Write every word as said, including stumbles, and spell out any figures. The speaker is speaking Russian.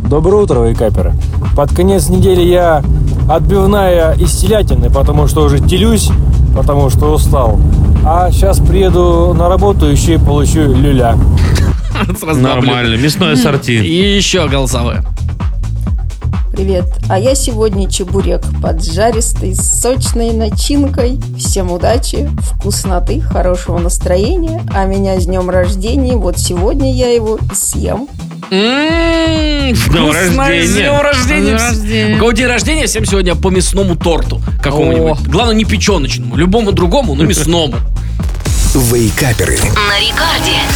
Доброе утро, вейкаперы. Под конец недели я отбивная из телятины, потому что уже телюсь, потому что устал. А сейчас приеду на работу, еще и получу люля. Нормально, мясное ассорти. И еще голосовое. Привет, а я сегодня чебурек поджаристый, с сочной начинкой. Всем удачи, вкусноты, хорошего настроения. А меня с днем рождения, вот сегодня я его и съем. М-м-м, С днем вкусно, рождения. С днем рождения. С днем рождения. У кого день рождения, всем сегодня по мясному торту какому-нибудь. О. Главное, не печеночному, любому другому, но мясному. Вейкаперы. На рекорде.